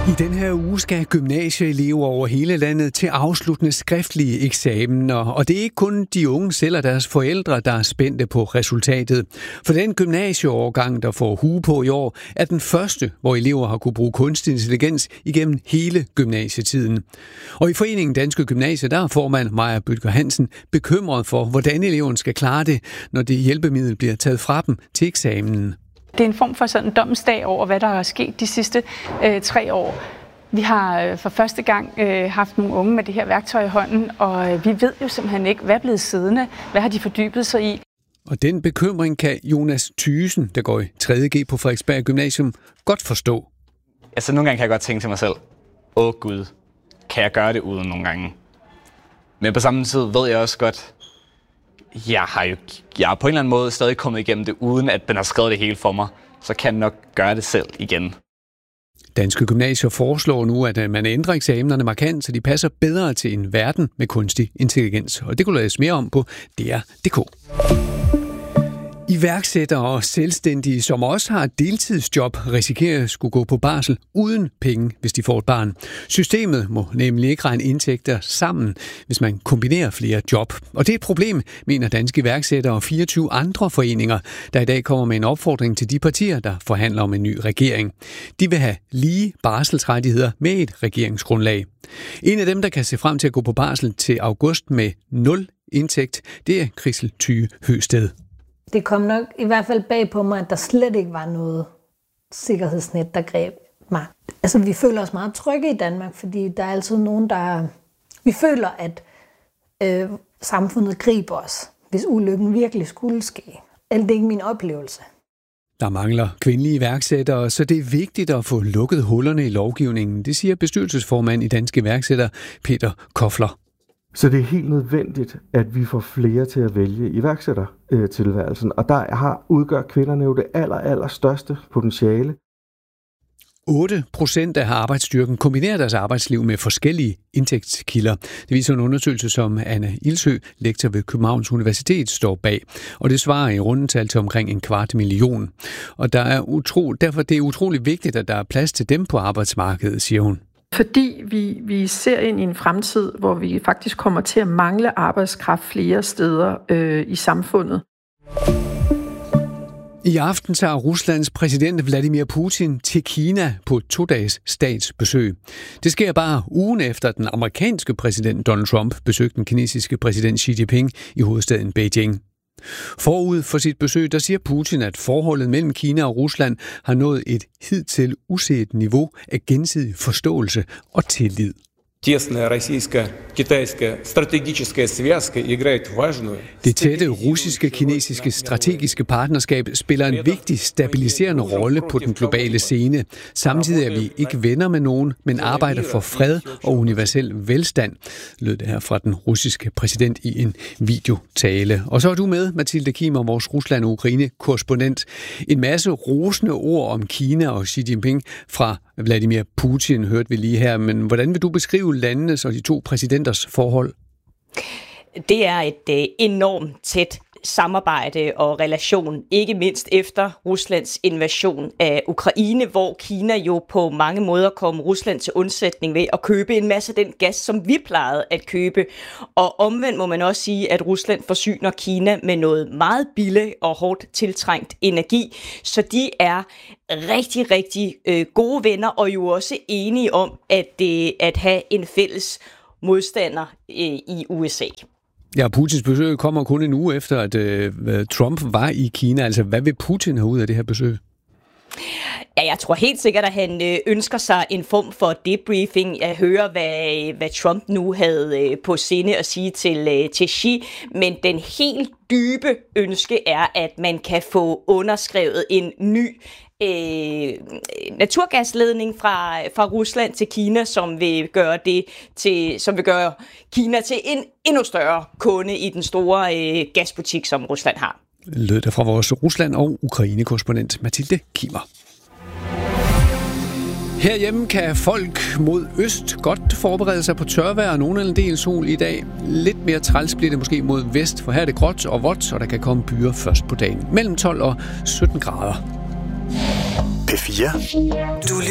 I den her uge skal gymnasieelever over hele landet til afsluttende skriftlige eksamener, og det er ikke kun de unge selv og deres forældre, der er spændte på resultatet. For den gymnasieårgang, der får hue på i år, er den første, hvor elever har kunne bruge kunstig intelligens igennem hele gymnasietiden. Og i Foreningen Danske Gymnasier, der er formand Maja Bødker Hansen bekymret for, hvordan eleverne skal klare det, når det hjælpemiddel bliver taget fra dem til eksamen. Det er en form for sådan en domsdag over, hvad der er sket de sidste 3 år. Vi har for første gang haft nogle unge med det her værktøj i hånden, og vi ved jo simpelthen ikke, hvad er blevet siddende, hvad har de fordybet sig i. Og den bekymring kan Jonas Thysen, der går i 3.G på Frederiksberg Gymnasium, godt forstå. Altså nogle gange kan jeg godt tænke til mig selv, Gud, kan jeg gøre det uden nogle gange? Men på samme tid ved jeg også godt, jeg er på en eller anden måde stadig kommet igennem det, uden at den har skrevet det hele for mig. Så kan jeg nok gøre det selv igen. Danske Gymnasier foreslår nu, at man ændrer eksamenerne markant, så de passer bedre til en verden med kunstig intelligens. Og det kunne læses mere om på DR.dk. Iværksættere og selvstændige, som også har et deltidsjob, risikerer at skulle gå på barsel uden penge, hvis de får et barn. Systemet må nemlig ikke regne indtægter sammen, hvis man kombinerer flere job. Og det er et problem, mener danske iværksættere og 24 andre foreninger, der i dag kommer med en opfordring til de partier, der forhandler om en ny regering. De vil have lige barselsrettigheder med et regeringsgrundlag. En af dem, der kan se frem til at gå på barsel til august med 0 indtægt, det er Christel Thyge Høsted. Det kom nok i hvert fald bag på mig, at der slet ikke var noget sikkerhedsnet, der greb mig. Altså, vi føler os meget trygge i Danmark, fordi der er altid nogen, der... Vi føler, at samfundet griber os, hvis ulykken virkelig skulle ske. Det er ikke min oplevelse. Der mangler kvindelige iværksættere, så det er vigtigt at få lukket hullerne i lovgivningen, det siger bestyrelsesformand i Danske Iværksættere, Peter Kofler. Så det er helt nødvendigt, at vi får flere til at vælge iværksættertilværelsen, og der udgør kvinderne jo det allerstørste potentiale. 8% af arbejdsstyrken kombinerer deres arbejdsliv med forskellige indtægtskilder. Det viser en undersøgelse, som Anna Ilsø, lektor ved Københavns Universitet, står bag. Og det svarer i rundetal til omkring 250.000. Og derfor det er utrolig vigtigt, at der er plads til dem på arbejdsmarkedet, siger hun. Fordi vi ser ind i en fremtid, hvor vi faktisk kommer til at mangle arbejdskraft flere steder i samfundet. I aften tager Ruslands præsident Vladimir Putin til Kina på 2-dages statsbesøg. Det sker bare ugen efter, at den amerikanske præsident Donald Trump besøgte den kinesiske præsident Xi Jinping i hovedstaden Beijing. Forud for sit besøg, der siger Putin, at forholdet mellem Kina og Rusland har nået et hidtil uset niveau af gensidig forståelse og tillid. Det tætte russiske-kinesiske strategiske partnerskab spiller en vigtig stabiliserende rolle på den globale scene. Samtidig er vi ikke venner med nogen, men arbejder for fred og universel velstand, lød det her fra den russiske præsident i en videotale. Og så er du med, Mathilde Kimmer, vores Rusland- og Ukraine-korrespondent. En masse rosende ord om Kina og Xi Jinping fra Vladimir Putin hørte vi lige her, men hvordan vil du beskrive landenes og de to præsidenters forhold? Det er et enormt tæt samarbejde og relation, ikke mindst efter Ruslands invasion af Ukraine, hvor Kina jo på mange måder kom Rusland til undsætning ved at købe en masse af den gas, som vi plejede at købe. Og omvendt må man også sige, at Rusland forsyner Kina med noget meget billig og hårdt tiltrængt energi, så de er rigtig, rigtig gode venner og jo også enige om at have en fælles modstander i USA. Ja, Putins besøg kommer kun en uge efter, at Trump var i Kina. Altså, hvad vil Putin have ud af det her besøg? Ja, jeg tror helt sikkert, at han ønsker sig en form for debriefing. Jeg hører, hvad Trump nu havde på sinde at sige til Xi. Men den helt dybe ønske er, at man kan få underskrevet en ny naturgasledning fra Rusland til Kina, som vil gøre Kina til en endnu større kunde i den store gasbutik, som Rusland har. Lød det fra vores Rusland- og Ukraine-korrespondent Mathilde Kimmer. Herhjemme kan folk mod øst godt forberede sig på tørvejr og nogen eller en del sol i dag. Lidt mere træls bliver det måske mod vest, for her er det gråt og vådt, og der kan komme byer først på dagen. Mellem 12 og 17 grader. P4. Du